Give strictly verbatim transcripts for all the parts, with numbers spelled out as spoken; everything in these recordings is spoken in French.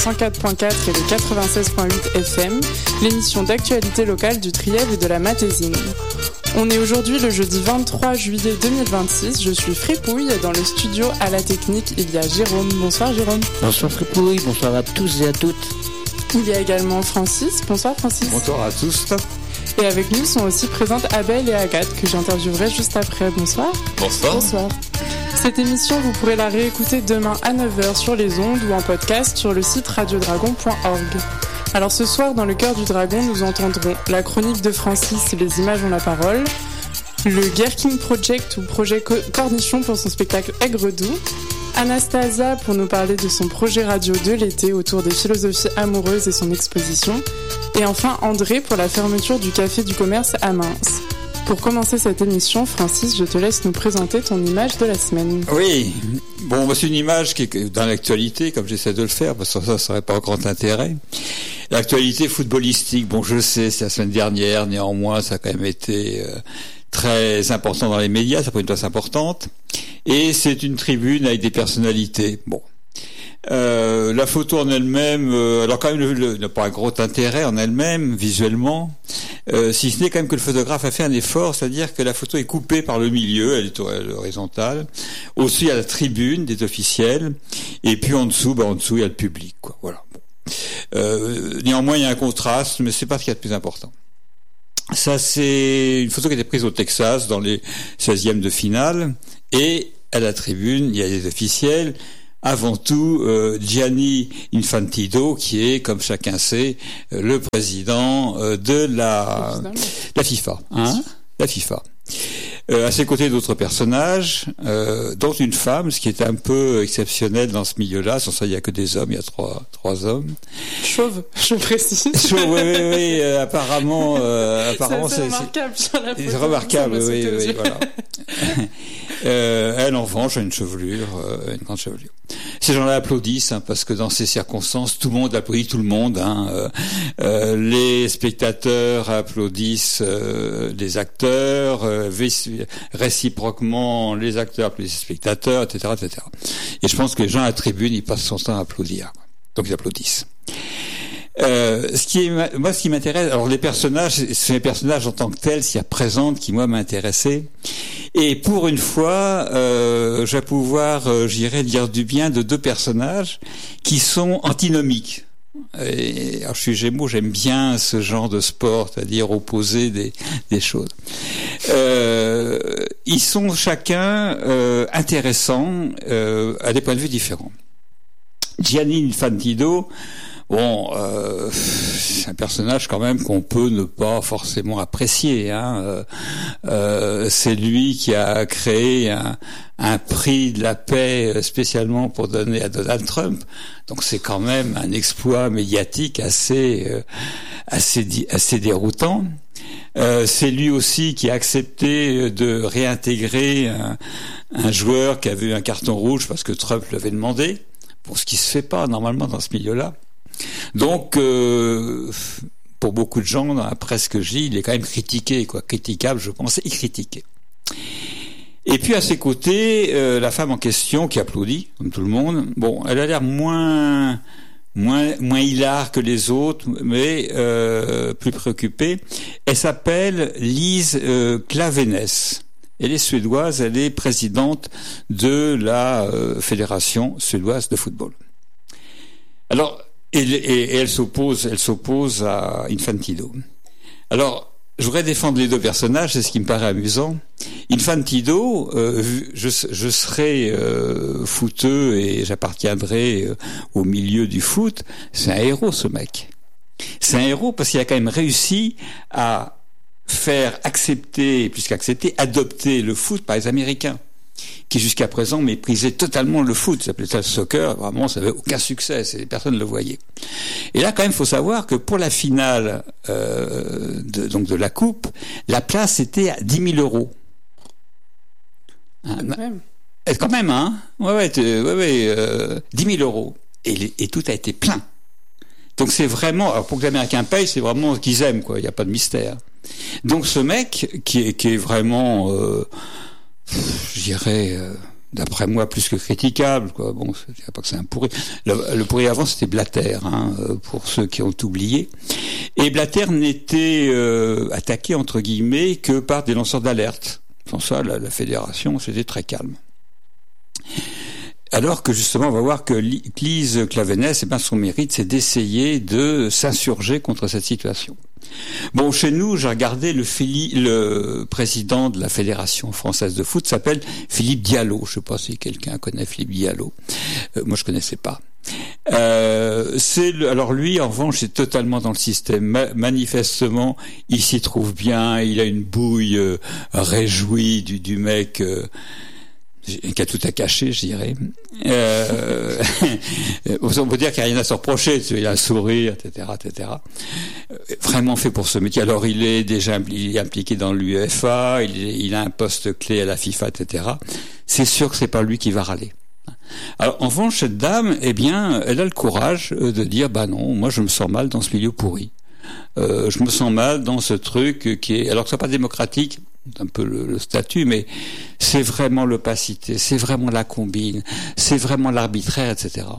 cent quatre virgule quatre et le quatre-vingt-seize virgule huit F M, l'émission d'actualité locale du Trièves et de la Matésine. On est aujourd'hui le jeudi vingt-trois juillet deux mille vingt-six, je suis Fripouille et dans le studio à la technique il y a Jérôme. Bonsoir Jérôme. Bonsoir Fripouille, bonsoir à tous et à toutes. Il y a également Francis. Bonsoir Francis. Bonsoir à tous. Et avec nous sont aussi présentes Abel et Agathe que j'interviewerai juste après. Bonsoir. Bonsoir. Bonsoir. Cette émission, vous pourrez la réécouter demain à neuf heures sur les ondes ou en podcast sur le site radiodragon point org. Alors ce soir, dans le cœur du dragon, nous entendrons la chronique de Francis, les images ont la parole, le Gherkin Project ou projet Cornichon pour son spectacle Aigre-Doux, Anastasia pour nous parler de son projet radio de l'été autour des philosophies amoureuses et son exposition, et enfin André pour la fermeture du café du commerce à Mins. Pour commencer cette émission, Francis, je te laisse nous présenter ton image de la semaine. Oui, bon, c'est une image qui est dans l'actualité, comme j'essaie de le faire, parce que ça, ça n'aurait pas grand intérêt. L'actualité footballistique, bon, je sais, c'est la semaine dernière, néanmoins, ça a quand même été euh, très important dans les médias, ça prend une place importante, et c'est une tribune avec des personnalités. Bon. Euh, la photo en elle-même, euh, alors quand même, le, le, n'a pas un gros intérêt en elle-même, visuellement, euh, si ce n'est quand même que le photographe a fait un effort, c'est-à-dire que la photo est coupée par le milieu, elle est horizontale. Aussi, il y a la tribune des officiels, et puis en dessous, bah, en dessous, il y a le public, quoi. Voilà. Bon. Euh, néanmoins, il y a un contraste, mais c'est pas ce qu'il y a de plus important. Ça, c'est une photo qui a été prise au Texas, dans les seizièmes de finale, et à la tribune, il y a des officiels. Avant tout, euh, Gianni Infantino, qui est, comme chacun sait, euh, le président euh, de la, la FIFA, hein, la FIFA. Euh, à ses côtés, d'autres personnages, euh, dont une femme, ce qui est un peu exceptionnel dans ce milieu-là. Sans ça, il y a que des hommes, il y a trois, trois hommes. Chauve, je précise. Chauve, oui, oui, oui. Euh, apparemment, euh, apparemment, c'est, c'est remarquable sur la photo. C'est remarquable, oui, oui, oui, voilà. euh, elle, en revanche, a une chevelure, euh, une grande chevelure. Ces gens-là applaudissent, hein, parce que dans ces circonstances, tout le monde applaudit tout le monde. Hein, euh, euh, les spectateurs applaudissent euh, les acteurs, euh, réciproquement, les acteurs applaudissent les spectateurs, et cetera, et cetera. Et je pense que les gens à la tribune, ils passent son temps à applaudir. Donc ils applaudissent. Euh, ce qui est, moi, ce qui m'intéresse, alors les personnages, ce sont les personnages en tant que tels, s'il y a présente, qui moi m'intéressaient. Et pour une fois, euh, je vais pouvoir, euh, j'irai dire du bien de deux personnages qui sont antinomiques. Et, alors je suis Gémeaux, j'aime bien ce genre de sport, c'est-à-dire opposer des, des choses. Euh, ils sont chacun euh, intéressants euh, à des points de vue différents. Gianni Infantino, bon, euh, c'est un personnage quand même qu'on peut ne pas forcément apprécier. Hein. Euh, euh, c'est lui qui a créé un, un prix de la paix spécialement pour donner à Donald Trump. Donc c'est quand même un exploit médiatique assez, euh, assez, assez déroutant. Euh, c'est lui aussi qui a accepté de réintégrer un, un joueur qui avait eu un carton rouge parce que Trump l'avait demandé. Pour ce qui se fait pas normalement dans ce milieu-là. Donc, euh, pour beaucoup de gens, dans la presse que je lis, il est quand même critiqué, quoi, critiquable, je pense, et critiqué. Et puis à ses côtés, euh, la femme en question qui applaudit, comme tout le monde. Bon, elle a l'air moins, moins, moins hilare que les autres, mais euh, plus préoccupée. Elle s'appelle Lise euh, Klaveness. Elle est suédoise, elle est présidente de la euh, Fédération suédoise de football. Alors, et, et, et elle s'oppose, elle s'oppose à Infantino. Alors, je voudrais défendre les deux personnages, c'est ce qui me paraît amusant. Infantino, euh, je, je serai euh, footeux et j'appartiendrai euh, au milieu du foot. C'est un héros, ce mec. C'est un héros parce qu'il a quand même réussi à faire accepter, plus qu'accepter, adopter le foot par les Américains, qui jusqu'à présent méprisaient totalement le foot. Ça s'appelait ça le soccer, vraiment, ça n'avait aucun succès, personne ne le voyait. Et là, quand même, il faut savoir que pour la finale euh, de, donc de la Coupe, la place était à dix mille euros. Hein, quand même. Quand même, hein Ouais, ouais, ouais, ouais euh, dix mille euros. Et, et tout a été plein. Donc c'est vraiment, alors pour que les Américains payent, c'est vraiment ce qu'ils aiment, quoi. Il n'y a pas de mystère. Donc ce mec qui est, qui est vraiment, euh, je dirais, euh, d'après moi, plus que critiquable, quoi. Bon, je dirais pas que c'est un pourri. Le, le pourri avant, c'était Blatter, hein, pour ceux qui ont oublié. Et Blatter n'était euh, attaqué, entre guillemets, que par des lanceurs d'alerte. Sans ça, la, la fédération, c'était très calme. Alors que justement, on va voir que Lise Clavenès, eh ben, son mérite, c'est d'essayer de s'insurger contre cette situation. Bon, chez nous, j'ai regardé le, Philippe, le président de la Fédération française de foot s'appelle Philippe Diallo. Je sais pas si quelqu'un connaît Philippe Diallo. Euh, moi, je connaissais pas. Euh, c'est le, alors lui, en revanche, c'est totalement dans le système. Ma, manifestement, il s'y trouve bien. Il a une bouille euh, réjouie du, du mec. Euh, qui a tout à cacher, je dirais. Euh, on peut dire qu'il n'y a rien à se reprocher, il a un sourire, et cetera, et cetera. Vraiment fait pour ce métier. Alors, il est déjà il est impliqué dans l'UEFA, il, est, il a un poste clé à la FIFA, et cetera. C'est sûr que c'est pas lui qui va râler. Alors, en revanche, cette dame, eh bien, elle a le courage de dire, bah non, moi je me sens mal dans ce milieu pourri. Euh, je me sens mal dans ce truc qui est, alors que c'est pas démocratique, un peu le, le statut, mais c'est vraiment l'opacité, c'est vraiment la combine, c'est vraiment l'arbitraire, et cetera.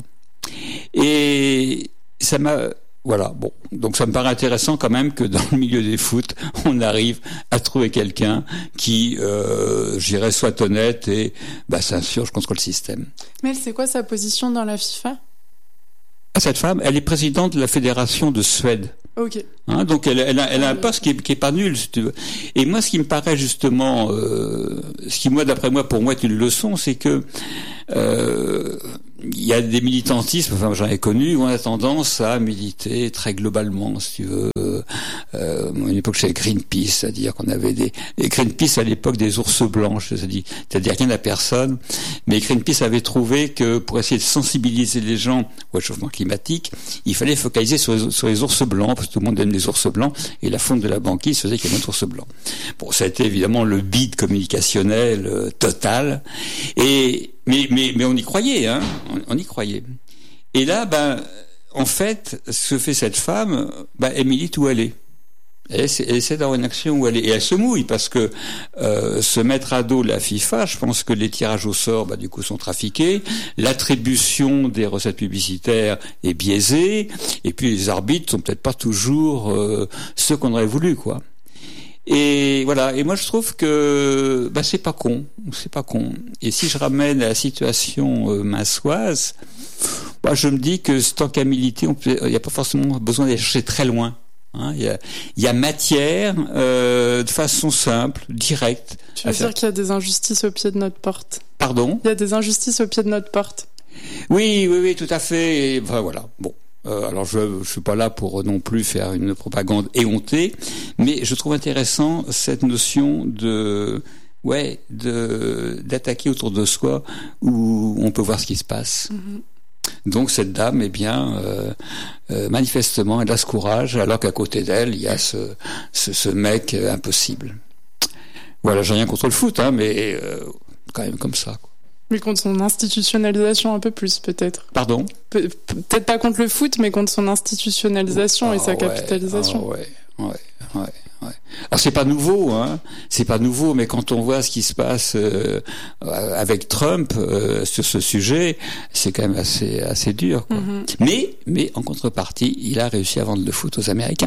Et ça m'a, voilà, bon, donc ça me paraît intéressant quand même que dans le milieu des foot, on arrive à trouver quelqu'un qui, euh, je dirais, soit honnête et bah, s'insurge contre le système. Mais c'est quoi sa position dans la FIFA ? Ah, cette femme, elle est présidente de la fédération de Suède. Ok. Hein, donc elle, elle, a, elle a un poste qui est, qui est pas nul, si tu veux. Et moi, ce qui me paraît justement, euh, ce qui moi, d'après moi, pour moi, est une leçon, c'est que euh, il y a des militantismes, enfin j'en ai connu, où on a tendance à militer très globalement, si tu veux. Euh, à une époque, chez Greenpeace, c'est-à-dire qu'on avait des, des Greenpeace à l'époque des ours blancs, c'est-à-dire, c'est-à-dire rien à personne. Mais Greenpeace avait trouvé que pour essayer de sensibiliser les gens au réchauffement climatique, il fallait focaliser sur les, sur les ours blancs, parce que tout le monde aime les ours blancs, et la fonte de la banquise faisait qu'il y avait un ours blanc. Bon, ça a été évidemment le bide communicationnel euh, total, et mais mais mais on y croyait, hein, on, on y croyait. Et là, ben, en fait, ce que fait cette femme, ben, elle milite où elle est. Elle essaie, elle essaie d'avoir une action où elle est. Et elle se mouille parce que euh, se mettre à dos la FIFA, je pense que les tirages au sort, bah, du coup, sont trafiqués. L'attribution des recettes publicitaires est biaisée. Et puis les arbitres sont peut-être pas toujours euh, ceux qu'on aurait voulu, quoi. Et voilà. Et moi, je trouve que bah, c'est pas con. C'est pas con. Et si je ramène à la situation euh, massoise, bah, je me dis que tant qu'à militer, il n'y a pas forcément besoin d'aller chercher très loin. Hein, il y a, il y a matière euh, de façon simple, directe. Tu veux dire qu'il y a des injustices au pied de notre porte ? Pardon ? Il y a des injustices au pied de notre porte. Oui, oui, oui, tout à fait. Et, enfin, voilà. Bon, euh, alors je je suis pas là pour non plus faire une propagande éhontée, mais je trouve intéressant cette notion de ouais de d'attaquer autour de soi où on peut voir ce qui se passe. Mm-hmm. Donc cette dame, eh bien, euh, euh, manifestement, elle a ce courage, alors qu'à côté d'elle, il y a ce, ce, ce mec euh, impossible. Voilà, j'ai rien contre le foot, hein, mais euh, quand même comme ça, quoi. Mais contre son institutionnalisation un peu plus, peut-être. Pardon ? Pe- peut-être pas contre le foot, mais contre son institutionnalisation oh, et sa ouais, capitalisation. Oh, ouais, ouais, ouais. Ouais. Alors c'est pas nouveau, hein. C'est pas nouveau, mais quand on voit ce qui se passe euh, avec Trump euh, sur ce sujet, c'est quand même assez assez dur, quoi. Mm-hmm. Mais mais en contrepartie, il a réussi à vendre le foot aux Américains.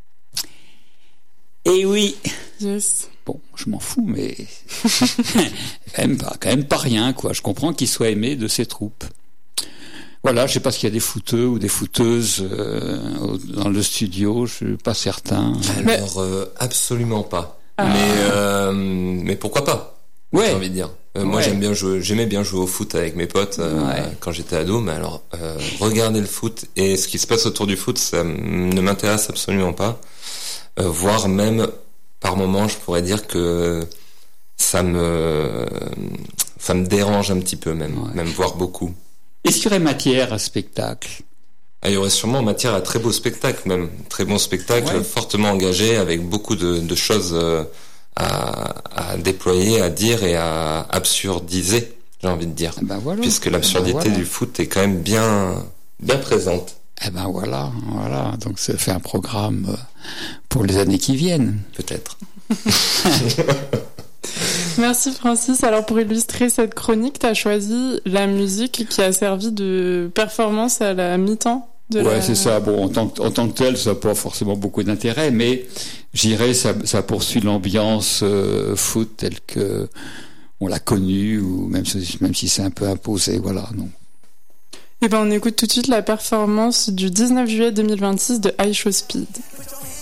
Et oui. Yes. Bon, je m'en fous, mais quand même pas, quand même pas rien, quoi. Je comprends qu'il soit aimé de ses troupes. Voilà, je sais pas s'il y a des footeux ou des footeuses euh, dans le studio, je suis pas certain. Alors euh, absolument pas. Ah. Mais euh, mais pourquoi pas ? Ouais. J'ai envie de dire. Euh, moi ouais. j'aime bien jouer, j'aimais bien jouer au foot avec mes potes euh, ouais. quand j'étais ado, mais alors euh, regarder le foot et ce qui se passe autour du foot, ça ne m'intéresse absolument pas. Euh, voire même par moments, je pourrais dire que ça me ça me dérange un petit peu même, ouais. même voire beaucoup. Est-ce qu'il y aurait matière à spectacle ? Ah, il y aurait sûrement matière à très beau spectacle même, très bon spectacle, ouais. fortement engagé, avec beaucoup de, de choses euh, à, à déployer, à dire et à absurdiser, j'ai envie de dire. Ben voilà. Puisque l'absurdité ben voilà. du foot est quand même bien, bien présente. Eh ben voilà, voilà. Donc ça fait un programme pour les années qui viennent. Peut-être. Merci Francis. Alors pour illustrer cette chronique, tu as choisi la musique qui a servi de performance à la mi-temps. De ouais, la... c'est ça. Bon, en tant que, en tant que tel, ça n'a pas forcément beaucoup d'intérêt, mais j'irais, ça, ça poursuit l'ambiance euh, foot telle que on l'a connue, ou même si, même si c'est un peu imposé, voilà. Non. Eh ben, on écoute tout de suite la performance du dix-neuf juillet deux mille vingt-six de I Show Speed.